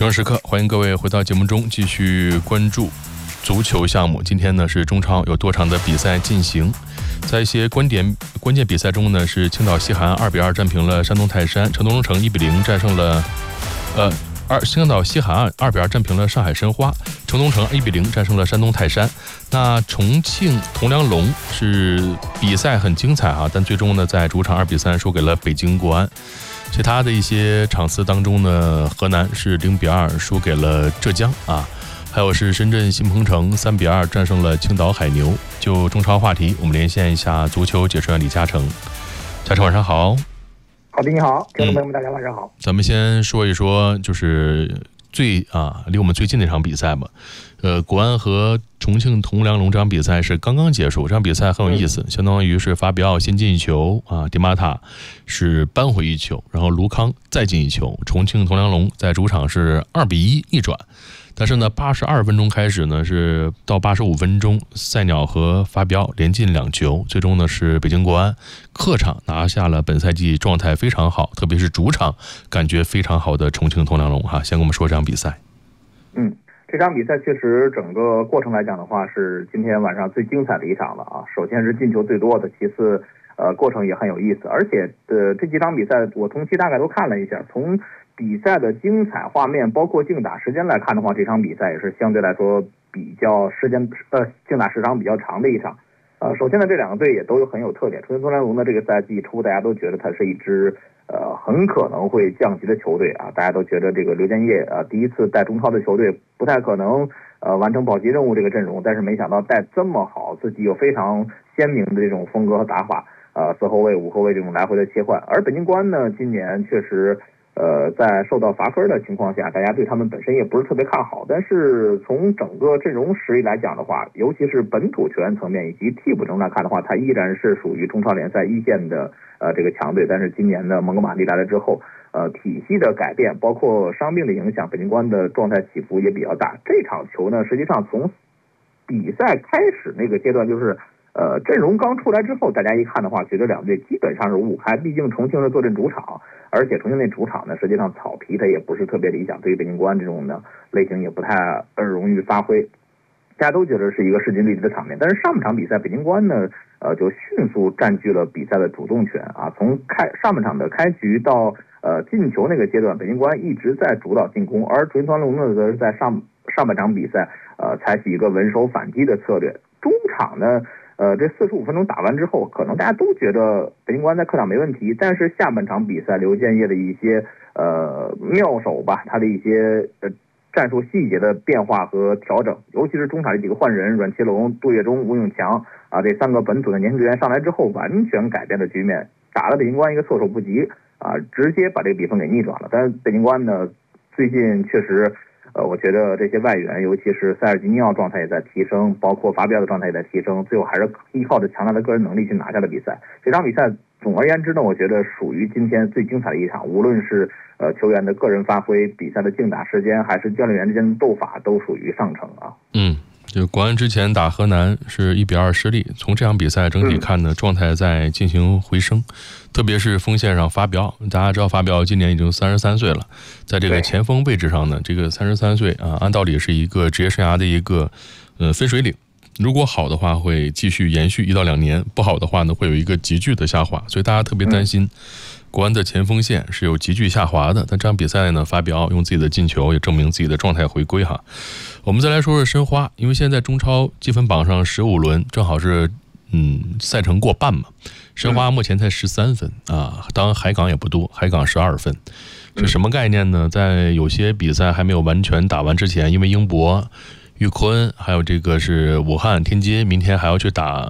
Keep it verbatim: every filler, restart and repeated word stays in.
正时刻，欢迎各位回到节目中，继续关注足球项目。今天呢是中超有多场的比赛进行，在一些关点关键比赛中呢，是青岛西韩二比二战平了山东泰山，成都龙城一比零战胜了呃二青岛西韩二比二战平了上海申花，成都龙城一比零战胜了山东泰山。那重庆铜梁龙是比赛很精彩啊，但最终呢在主场二比三输给了北京国安。其他的一些场次当中呢，河南是零比二输给了浙江啊，还有是深圳新鹏城三比二战胜了青岛海牛。就中超话题，我们连线一下足球解说员李嘉诚。嘉诚晚上好。 好的，你好，听众朋友们，大家晚上好。 嗯、咱们先说一说，就是最啊离我们最近的一场比赛吧。呃，国安和重庆铜梁龙这场比赛是刚刚结束，这场比赛很有意思，嗯、相当于是法比奥先进一球啊，迪马塔是扳回一球，然后卢康再进一球，重庆铜梁龙在主场是二比一逆转。但是呢，八十二分钟开始呢，是到八十五分钟，赛鸟和法比奥连进两球，最终呢是北京国安客场拿下了本赛季状态非常好，特别是主场感觉非常好的重庆铜梁龙哈。先跟我们说这场比赛。 嗯。这场比赛确实整个过程来讲的话，是今天晚上最精彩的一场了啊！首先是进球最多的，其次，呃，过程也很有意思，而且呃，这几场比赛我同期大概都看了一下，从比赛的精彩画面，包括竞打时间来看的话，这场比赛也是相对来说比较时间呃竞打时长比较长的一场。呃，首先呢，这两个队也都有很有特点。重庆铜梁龙呢，这个赛季初大家都觉得它是一支呃很可能会降级的球队啊，大家都觉得这个刘建业啊第一次带中超的球队不太可能呃完成保级任务这个阵容，但是没想到带这么好，自己有非常鲜明的这种风格和打法，呃四后卫、五后卫这种来回的切换。而北京国安呢，今年确实。呃，在受到罚分的情况下，大家对他们本身也不是特别看好。但是从整个阵容实力来讲的话，尤其是本土球员层面以及替补层来看的话，它依然是属于中超联赛一线的呃这个强队。但是今年的蒙哥马利来了之后，呃体系的改变，包括伤病的影响，北京国安的状态起伏也比较大。这场球呢，实际上从比赛开始那个阶段就是。呃，阵容刚出来之后，大家一看的话，觉得两队基本上是五五开。毕竟重庆是坐镇主场，而且重庆那主场呢，实际上草皮它也不是特别理想，对于北京国安这种的类型也不太容易发挥。大家都觉得是一个势均力敌的场面。但是上半场比赛，北京国安呢，呃，就迅速占据了比赛的主动权啊。从开上半场的开局到呃进球那个阶段，北京国安一直在主导进攻，而重庆铜梁龙呢，则是在上上半场比赛呃采取一个稳守反击的策略。中场呢。呃，这四十五分钟打完之后，可能大家都觉得北京国安在客场没问题，但是下半场比赛刘建业的一些呃妙手吧，他的一些呃战术细节的变化和调整，尤其是中场的几个换人，阮奇龙、杜月忠、吴永强啊，这三个本土的年轻球员上来之后，完全改变了局面，打了北京国安一个措手不及啊，直接把这个比分给逆转了。但是北京国安呢，最近确实。呃，我觉得这些外援，尤其是塞尔吉尼奥状态也在提升，包括法比奥的状态也在提升，最后还是依靠着强大的个人能力去拿下了比赛。这场比赛总而言之呢，我觉得属于今天最精彩的一场，无论是呃球员的个人发挥、比赛的竞打时间，还是教练员之间的斗法，都属于上乘啊。 嗯。就国安之前打河南是一比二失利，从这场比赛整体看呢，状态在进行回升，嗯、特别是锋线上法比奥，大家知道法比奥今年已经三十三岁了，在这个前锋位置上呢，这个三十三岁啊，按道理是一个职业生涯的一个呃分水岭。如果好的话会继续延续一到两年，不好的话呢会有一个急剧的下滑，所以大家特别担心国安的前锋线是有急剧下滑的。但这场比赛呢，法比奥用自己的进球也证明自己的状态回归哈。我们再来说说申花，因为现在中超积分榜上十五轮正好是嗯赛程过半嘛，申花目前才十三分啊，当然海港也不多，海港十二分。是什么概念呢？在有些比赛还没有完全打完之前，因为英博、裕科恩还有这个是武汉、天津，明天还要去打